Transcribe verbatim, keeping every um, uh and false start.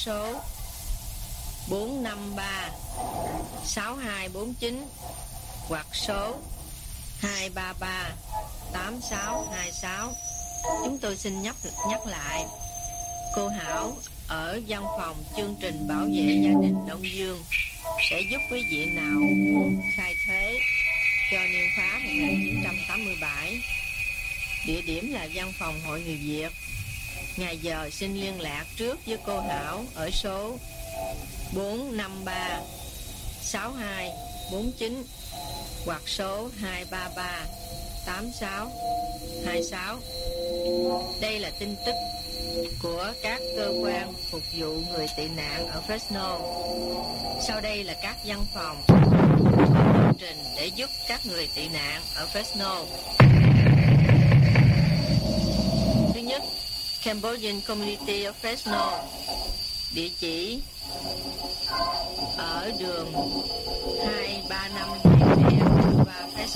số bốn năm ba sáu hai bốn chín hoặc số hai ba ba tám sáu hai sáu. Chúng tôi xin nhắc nhắc lại, cô Hảo ở văn phòng chương trình bảo vệ gia đình Đông Dương sẽ giúp quý vị nào muốn khai thuế cho niên khóa một nghìn chín trăm tám mươi bảy. Địa điểm là văn phòng Hội Người Việt. Ngày giờ xin liên lạc trước với cô Hảo ở số bốn năm ba sáu hai bốn chín hoặc số hai ba ba tám sáu hai sáu. Đây là tin tức của các cơ quan phục vụ người tị nạn ở Fresno. Sau đây là các văn phòng chương trình để giúp các người tị nạn ở Fresno. Thứ nhất, Cambodian Community of Fresno, địa chỉ ở đường hai ba năm